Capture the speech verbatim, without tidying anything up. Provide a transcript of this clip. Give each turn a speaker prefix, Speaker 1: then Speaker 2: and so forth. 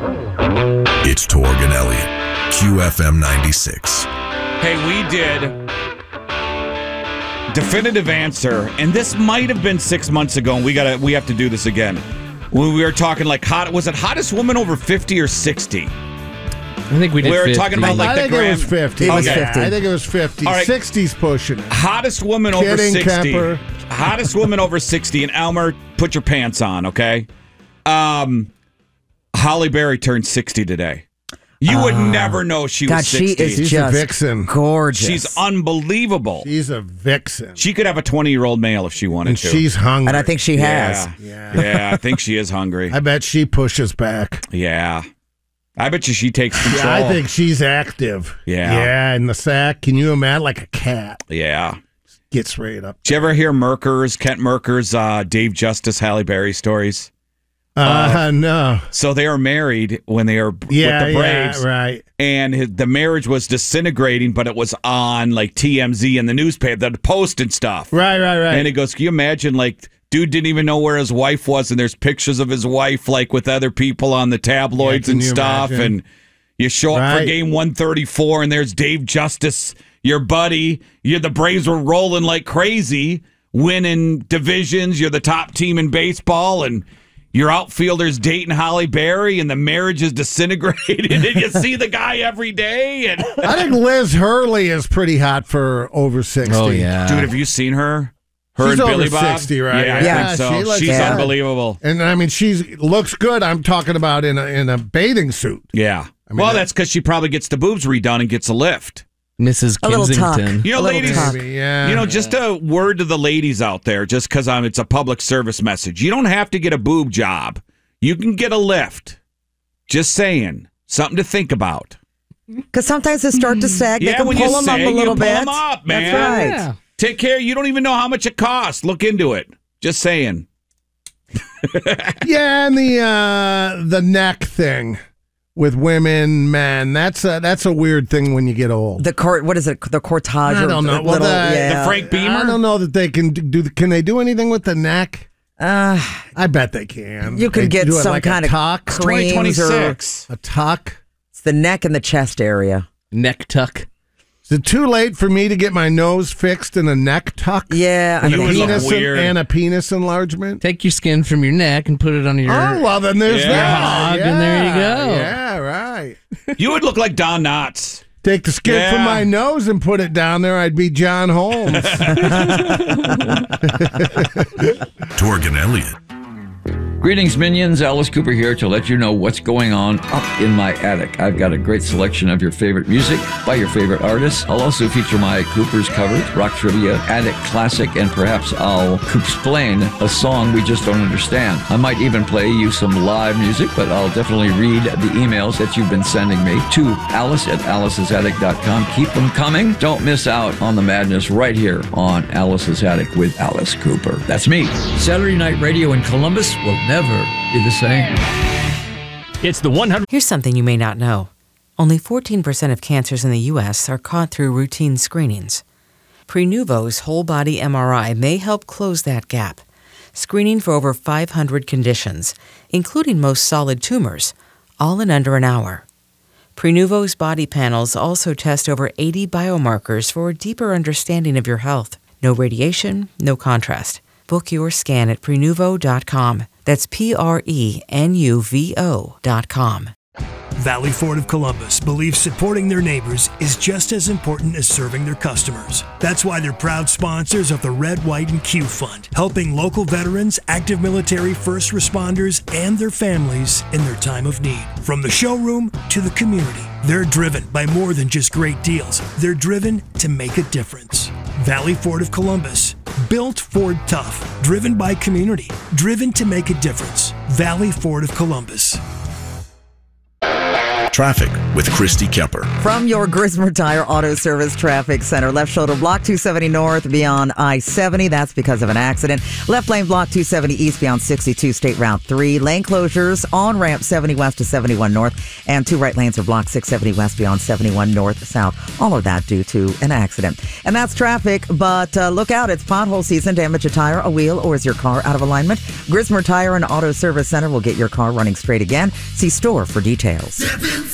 Speaker 1: It's Torg and Elliott, Q F M ninety-six.
Speaker 2: Hey, we did definitive answer, and this might have been six months ago, and we gotta we have to do this again. When we were talking like hot, was it hottest woman over fifty or sixty?
Speaker 3: I think we did.
Speaker 2: We were
Speaker 3: fifty.
Speaker 2: talking about like
Speaker 4: I
Speaker 2: the
Speaker 4: think
Speaker 2: gram.
Speaker 4: it was fifty.
Speaker 5: It was
Speaker 4: Yeah,
Speaker 5: fifty.
Speaker 4: I think it was fifty.
Speaker 2: All right.
Speaker 4: sixty's pushing it.
Speaker 2: Hottest woman over
Speaker 4: Kidding,
Speaker 2: sixty.
Speaker 4: Kemper.
Speaker 2: Hottest woman over sixty. And Elmer, put your pants on, okay? Um, Holly Berry turned sixty today. You would never know she
Speaker 5: God,
Speaker 2: was
Speaker 5: she
Speaker 2: sixty.
Speaker 5: is
Speaker 4: She's a
Speaker 5: just
Speaker 4: vixen.
Speaker 5: gorgeous.
Speaker 2: She's unbelievable.
Speaker 4: She's a vixen.
Speaker 2: She could have a twenty-year-old male if she wanted
Speaker 4: and
Speaker 2: to.
Speaker 4: she's hungry.
Speaker 5: and I think she has.
Speaker 2: yeah. yeah. Yeah, I think she is hungry.
Speaker 4: I bet she pushes back.
Speaker 2: Yeah. I bet you she takes control.
Speaker 4: Yeah, I think she's active.
Speaker 2: Yeah.
Speaker 4: Yeah, in the sack. Can you imagine? Like a cat.
Speaker 2: Yeah.
Speaker 4: Gets right up.
Speaker 2: Did you ever hear Merker's, Kent Merker's, uh, Dave Justice, Halle Berry stories?
Speaker 4: Uh, no.
Speaker 2: So they were married when they were
Speaker 4: Yeah,
Speaker 2: with the Braves.
Speaker 4: yeah, right.
Speaker 2: And his, the marriage was disintegrating, but it was on like T M Z and the newspaper, the Post and stuff.
Speaker 4: Right, right, right.
Speaker 2: And he goes, can you imagine, like, dude didn't even know where his wife was, and there's pictures of his wife, like, with other people on the tabloids
Speaker 4: Yeah, can
Speaker 2: and
Speaker 4: you
Speaker 2: stuff.
Speaker 4: imagine?
Speaker 2: And you show up for
Speaker 4: Right.
Speaker 2: game one thirty-four, and there's Dave Justice, your buddy. You, the Braves were rolling like crazy, winning divisions. You're the top team in baseball, and your outfielder's dating Holly Berry, and the marriage is disintegrated, and you see the guy every day. And
Speaker 4: I think Liz Hurley is pretty hot for over sixty.
Speaker 3: Oh yeah,
Speaker 2: dude, have you seen her? Her
Speaker 4: She's
Speaker 2: and Billy
Speaker 4: over
Speaker 2: Bob?
Speaker 4: sixty, right?
Speaker 2: Yeah, I
Speaker 5: Yeah,
Speaker 2: think so.
Speaker 4: she looks
Speaker 2: She's
Speaker 5: good.
Speaker 2: unbelievable.
Speaker 4: And I mean, she looks good. I'm talking about in a in a bathing suit.
Speaker 2: Yeah.
Speaker 4: I mean,
Speaker 2: well,
Speaker 4: that-
Speaker 2: that's because she probably gets the boobs redone and gets a lift.
Speaker 3: Missus
Speaker 5: A little tuck.
Speaker 3: Kensington.
Speaker 2: You know,
Speaker 5: A little
Speaker 2: ladies,
Speaker 5: tuck.
Speaker 4: Maybe, yeah.
Speaker 2: you know, just a word to the ladies out there, just because um, it's a public service message. You don't have to get a boob job. You can get a lift. Just saying. Something to think about.
Speaker 5: Because sometimes they start to sag.
Speaker 2: Yeah,
Speaker 5: they can
Speaker 2: when
Speaker 5: pull
Speaker 2: you
Speaker 5: them
Speaker 2: sag,
Speaker 5: up a
Speaker 2: you
Speaker 5: little
Speaker 2: pull
Speaker 5: bit.
Speaker 2: 'em up, man.
Speaker 5: That's right.
Speaker 3: Yeah.
Speaker 2: Take care. You don't even know how much it costs. Look into it. Just saying.
Speaker 4: Yeah, and the uh, the neck thing with women, men. That's a that's a weird thing when you get old.
Speaker 5: The court, what is it? The cortage.
Speaker 4: I
Speaker 5: or
Speaker 4: don't know.
Speaker 5: the
Speaker 4: Well,
Speaker 5: little,
Speaker 4: the-
Speaker 5: yeah.
Speaker 2: The Frank Beamer?
Speaker 4: I don't know that they can do. Can they do anything with the neck?
Speaker 5: Uh,
Speaker 4: I bet they can.
Speaker 5: you
Speaker 4: They
Speaker 5: can get
Speaker 4: do it
Speaker 5: some
Speaker 4: like
Speaker 5: kind
Speaker 4: a
Speaker 5: of
Speaker 4: tuck.
Speaker 5: creams or
Speaker 2: twenty-six.
Speaker 4: A tuck.
Speaker 5: it's the neck and the chest area.
Speaker 3: Neck tuck.
Speaker 4: Is it too late for me to get my nose fixed in a neck tuck?
Speaker 5: Yeah, I
Speaker 2: You
Speaker 4: And a
Speaker 2: would
Speaker 5: think
Speaker 2: look
Speaker 4: penis
Speaker 2: weird.
Speaker 4: and a penis enlargement.
Speaker 3: Take your skin from your neck and put it on your.
Speaker 4: Oh well, then there's
Speaker 2: Yeah.
Speaker 4: that.
Speaker 3: Hog, and there you go.
Speaker 4: Yeah, right.
Speaker 2: You would look like Don Knotts.
Speaker 4: Take the skin
Speaker 2: Yeah.
Speaker 4: from my nose and put it down there. I'd be John Holmes.
Speaker 1: Torg and Elliott.
Speaker 6: Greetings, minions. Alice Cooper here to let you know what's going on up in my attic. I've got a great selection of your favorite music by your favorite artists. I'll also feature my Cooper's covers, rock trivia, attic classic, and perhaps I'll explain a song we just don't understand. I might even play you some live music, but I'll definitely read the emails that you've been sending me to alice at alice's attic dot com. Keep them coming. Don't miss out on the madness right here on Alice's Attic with Alice Cooper. That's me.
Speaker 7: Saturday Night Radio in Columbus will never be the same.
Speaker 8: It's the one hundred.
Speaker 9: Here's something you may not know. Only fourteen percent of cancers in the U S are caught through routine screenings. Prenuvo's whole body M R I may help close that gap, screening for over five hundred conditions, including most solid tumors, all in under an hour. Prenuvo's body panels also test over eighty biomarkers for a deeper understanding of your health. No radiation, no contrast. Book your scan at prenuvo dot com. That's P R E N U V O dot com.
Speaker 10: Valley Ford of Columbus believes supporting their neighbors is just as important as serving their customers. That's why they're proud sponsors of the Red, White, and Q Fund, helping local veterans, active military, first responders, and their families in their time of need. From the showroom to the community, they're driven by more than just great deals. They're driven to make a difference. Valley Ford of Columbus, built Ford tough, driven by community, driven to make a difference. Valley Ford of Columbus.
Speaker 1: Traffic with Christy Kemper.
Speaker 5: From your Grismer Tire Auto Service Traffic Center, left shoulder block two seventy north beyond I seventy. That's because of an accident. Left lane block two seventy east beyond sixty-two State Route three. Lane closures on ramp seventy west to seventy-one north. And two right lanes are blocked six seventy west beyond seventy-one north south. All of that due to an accident. And that's traffic, but uh, look out. It's pothole season. Damage a tire, a wheel, or is your car out of alignment? Grismer Tire and Auto Service Center will get your car running straight again. See store for details.